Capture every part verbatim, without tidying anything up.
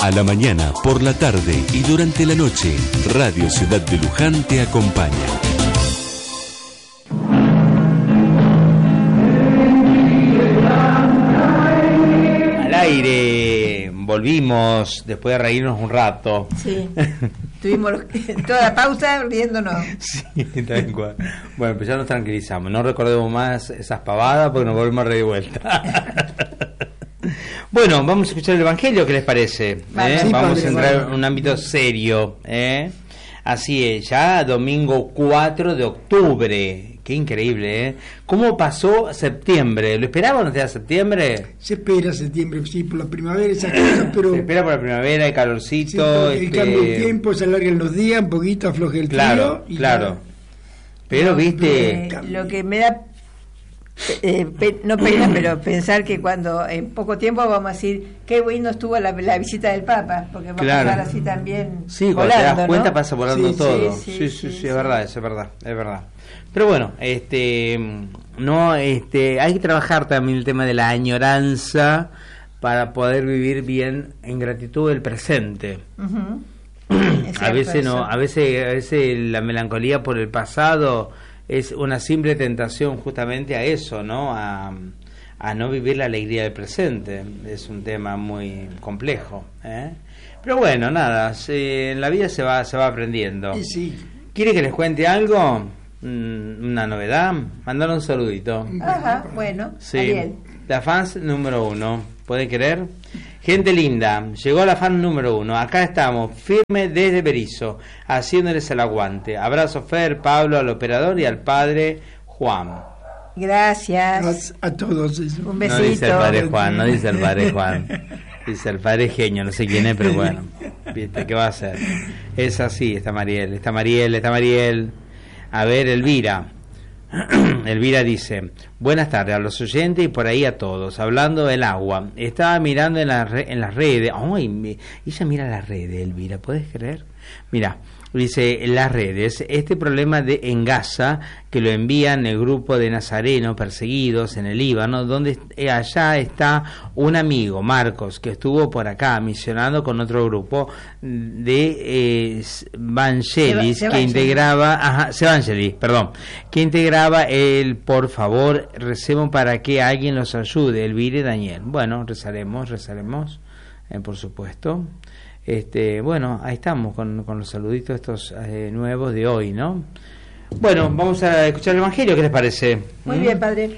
A la mañana, por la tarde y durante la noche, Radio Ciudad de Luján te acompaña. Al aire, volvimos después de reírnos un rato. Sí, tuvimos los, toda la pausa riéndonos. Sí, tal cual. Bueno, pues ya nos tranquilizamos, no recordemos más esas pavadas porque nos volvemos a reír de vuelta. Bueno, vamos a escuchar el Evangelio, ¿qué les parece? Vale. ¿Eh? Sí, vamos padre, a entrar bueno. en un ámbito serio. ¿eh? Así es, ya domingo cuatro de octubre. Qué increíble, ¿eh? ¿Cómo pasó septiembre? ¿Lo esperaban ustedes a septiembre? Se espera septiembre, sí, por la primavera, esas cosas, pero... Se espera por la primavera, el sí, calorcito. el este... cambio de tiempo, se alargan los días, un poquito afloje el Claro, frío. Y claro. ya... Pero, No, viste... Eh, lo que me da, eh, pe- no pena, pero pensar que cuando en poco tiempo vamos a decir qué bueno estuvo la, la visita del Papa, porque va Claro. a pasar así también. Sí, cuando te das volando, cuenta ¿no? pasa volando Sí, todo. sí, Sí, sí, sí, sí, sí, sí. es verdad, es verdad, es verdad. Pero bueno, este, no, este, hay que trabajar también el tema de la añoranza para poder vivir bien en gratitud del presente. Ujú. Es A cierto veces no, eso. a veces, a veces la melancolía por el pasado es una simple tentación justamente a eso, ¿no? A, a no vivir la alegría del presente. Es un tema muy complejo, ¿eh? Pero bueno, nada, se- en la vida se va, se va aprendiendo. Y sí, ¿Quiere que les cuente algo? Mm, ¿Una novedad? Mandar un saludito. Ajá, bueno, Sí, Ariel. la fans número uno, ¿pueden creer? Gente linda, llegó la fan número uno, acá estamos, firme desde Berizo, haciéndoles el aguante. Abrazo Fer, Pablo, al operador y al padre Juan. Gracias. a, a todos eso. Un No besito. dice el padre Juan, no dice el padre Juan, dice el padre Genio, no sé quién es, pero bueno, ¿viste qué va a hacer? Es así, está Mariel, está Mariel, está Mariel. A ver, Elvira. Elvira dice: buenas tardes a los oyentes y por ahí a todos. Hablando del agua, estaba mirando en, la re- en las redes. Ay, me- ella mira las redes, Elvira, ¿puedes creer? Mira, dice en las redes, este problema de en Gaza, que lo envían el grupo de nazarenos perseguidos en el Líbano, donde eh, allá está un amigo, Marcos, que estuvo por acá misionando con otro grupo de eh, Vangelis, Seba- que integraba, ajá, Sevangelis, perdón, que integraba el por favor, recemos para que alguien los ayude, Elvira y Daniel. Bueno, rezaremos, rezaremos, eh, por supuesto. Este, bueno, ahí estamos con, con los saluditos estos eh, nuevos de hoy, ¿no? Bueno, vamos a escuchar el Evangelio, ¿qué les parece? Muy ¿Mm? bien, padre.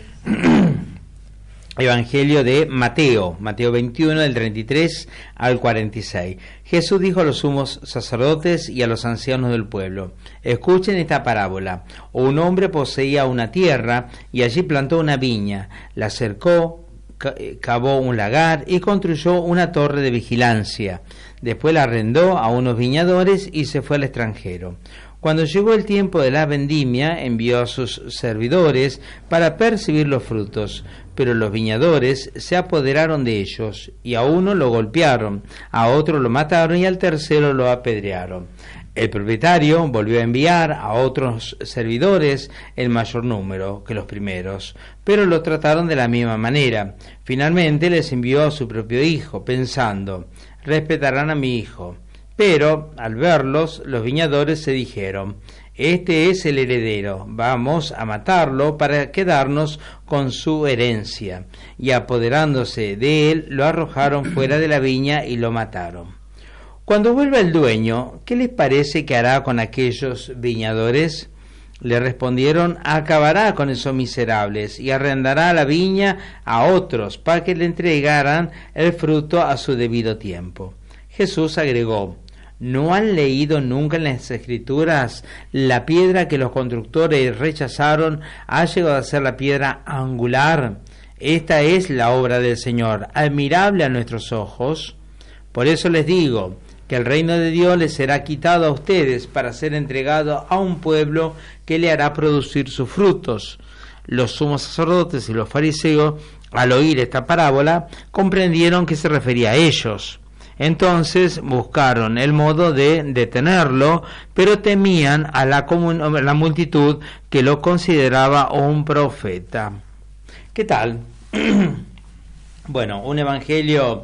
Evangelio de Mateo, Mateo veintiuno, del treinta y tres al cuarenta y seis. Jesús dijo a los sumos sacerdotes y a los ancianos del pueblo: escuchen esta parábola. Un hombre poseía una tierra y allí plantó una viña, la cercó, ca- cavó un lagar y construyó una torre de vigilancia. Después la arrendó a unos viñadores y se fue al extranjero. Cuando llegó el tiempo de la vendimia, envió a sus servidores para percibir los frutos, pero los viñadores se apoderaron de ellos, y a uno lo golpearon, a otro lo mataron y al tercero lo apedrearon. El propietario volvió a enviar a otros servidores el mayor número que los primeros, pero lo trataron de la misma manera. Finalmente les envió a su propio hijo, pensando: respetarán a mi hijo. Pero, al verlos, los viñadores se dijeron: este es el heredero, vamos a matarlo para quedarnos con su herencia. Y apoderándose de él, lo arrojaron fuera de la viña y lo mataron. Cuando vuelva el dueño, ¿qué les parece que hará con aquellos viñadores? Le respondieron: acabará con esos miserables y arrendará la viña a otros para que le entregaran el fruto a su debido tiempo. Jesús agregó: ¿no han leído nunca en las Escrituras la piedra que los constructores rechazaron ha llegado a ser la piedra angular? Esta es la obra del Señor, admirable a nuestros ojos. Por eso les digo que el reino de Dios les será quitado a ustedes para ser entregado a un pueblo que le hará producir sus frutos. Los sumos sacerdotes y los fariseos, al oír esta parábola, comprendieron que se refería a ellos. Entonces buscaron el modo de detenerlo, pero temían a la, comun- a la multitud que lo consideraba un profeta. ¿Qué tal? Bueno, un evangelio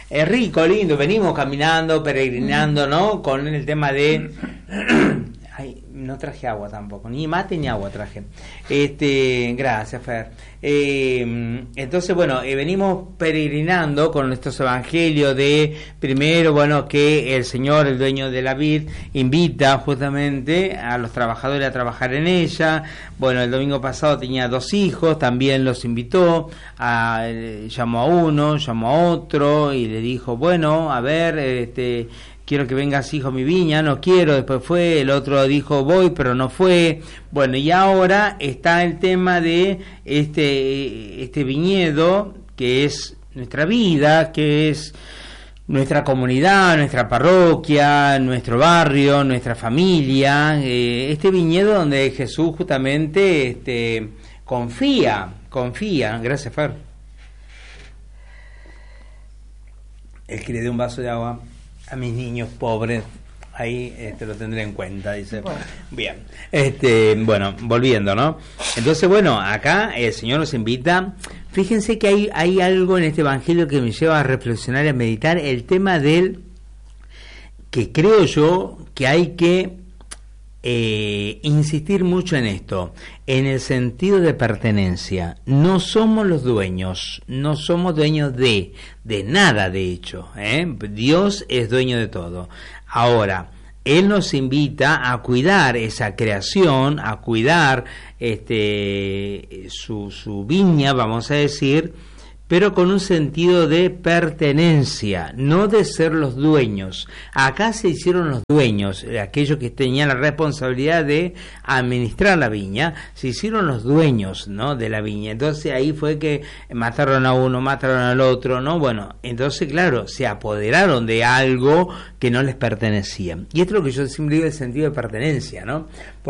Es rico, lindo, venimos caminando, peregrinando, ¿no? Con el tema de... Ay, no traje agua tampoco, ni mate ni agua traje. Este, gracias, Fer. Eh, entonces, bueno, eh, venimos peregrinando con nuestros evangelios de, primero, bueno, que el Señor, el dueño de la vid, invita justamente a los trabajadores a trabajar en ella. Bueno, el domingo pasado tenía dos hijos, también los invitó, a, eh, llamó a uno, llamó a otro y le dijo, bueno, a ver, este... quiero que vengas, hijo, a mi viña, no quiero, después fue, el otro dijo voy, pero no fue. Bueno, y ahora está el tema de este, este viñedo, que es nuestra vida, que es nuestra comunidad, nuestra parroquia, nuestro barrio, nuestra familia, eh, este viñedo donde Jesús justamente este, confía, confía, gracias, Fer. El que le dé un vaso de agua a mis niños pobres, ahí este, lo tendré en cuenta, dice. Bueno. Bien, este, bueno, volviendo, ¿no? Entonces, bueno, acá el Señor nos invita. Fíjense que hay, hay algo en este evangelio que me lleva a reflexionar y a meditar, el tema del que creo yo que hay que eh, insistir mucho en esto, en el sentido de pertenencia. No somos los dueños, no somos dueños de, de nada, de hecho, ¿eh? Dios es dueño de todo. Ahora, Él nos invita a cuidar esa creación, a cuidar este su, su viña, vamos a decir, pero con un sentido de pertenencia, no de ser los dueños. Acá se hicieron los dueños, aquellos que tenían la responsabilidad de administrar la viña, se hicieron los dueños, ¿no?, de la viña. Entonces ahí fue que mataron a uno, mataron al otro, ¿no? Bueno, entonces claro, se apoderaron de algo que no les pertenecía. Y esto es lo que yo siempre digo, el sentido de pertenencia, ¿no?